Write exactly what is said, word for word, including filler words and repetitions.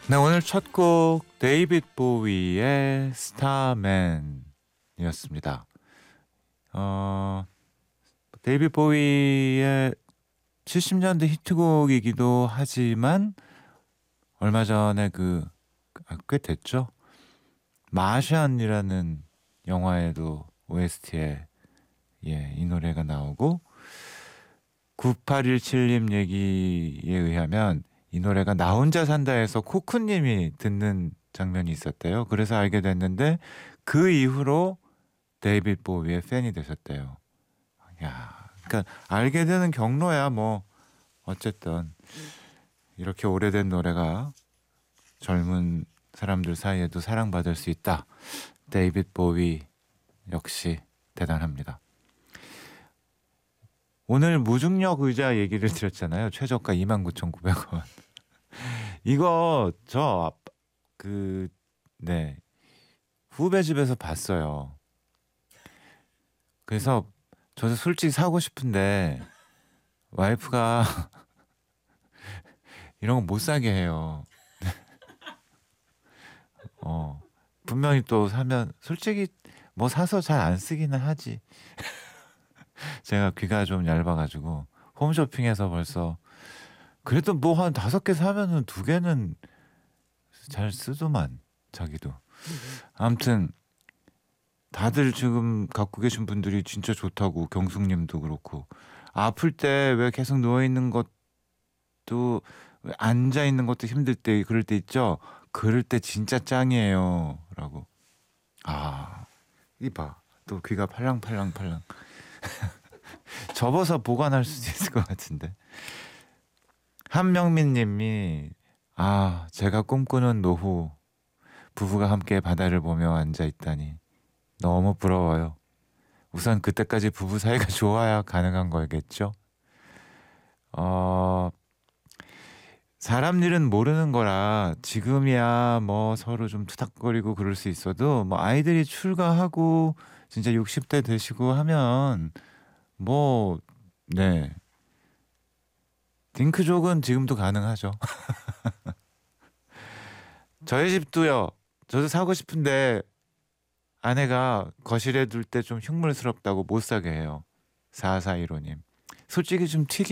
네, 오늘 첫 곡 데이빗 보위의 스타맨이었습니다. 어, 데이빗 보위의 칠십 년대 히트곡이기도 하지만 얼마 전에 그, 아, 꽤 됐죠. 마션이라는 영화에도 오에스티에 예, 이 노래가 나오고 구팔일칠님 얘기에 의하면 이 노래가 나 혼자 산다에서 코크님이 듣는 장면이 있었대요. 그래서 알게 됐는데 그 이후로 데이빗 보위의 팬이 되셨대요. 야, 그러니까 알게 되는 경로야 뭐. 어쨌든 이렇게 오래된 노래가 젊은 사람들 사이에도 사랑받을 수 있다. 데이빗 보위 역시 대단합니다. 오늘 무중력 의자 얘기를 드렸잖아요. 최저가 이만 구천구백 원. 이거 저 그 네, 후배 집에서 봤어요. 그래서 저도 솔직히 사고 싶은데 와이프가 이런 거 못 사게 해요. 어, 분명히 또 사면 솔직히 뭐 사서 잘 안 쓰기는 하지. 제가 귀가 좀 얇아가지고 홈쇼핑에서 벌써 그래도 뭐 한 다섯 개 사면은 두 개는 잘 쓰더만 자기도. 아무튼 다들 지금 갖고 계신 분들이 진짜 좋다고. 경숙님도 그렇고 아플 때 왜 계속 누워 있는 것도 왜 앉아 있는 것도 힘들 때 그럴 때 있죠. 그럴 때 진짜 짱이에요라고. 아, 이봐 또 귀가 팔랑팔랑팔랑. 접어서 보관할 수도 있을 것 같은데. 한명민님이 아 제가 꿈꾸는 노후 부부가 함께 바다를 보며 앉아 있다니 너무 부러워요. 우선 그때까지 부부 사이가 좋아야 가능한 거겠죠. 어, 사람 일은 모르는 거라 지금이야 뭐 서로 좀 투닥거리고 그럴 수 있어도 뭐 아이들이 출가하고 진짜 육십 대 되시고 하면 뭐 네, 딩크족은 지금도 가능하죠. 저희 집도요. 저도 사고 싶은데 아내가 거실에 둘 때 좀 흉물스럽다고 못 사게 해요. 사사일오님. 솔직히 좀 튀긴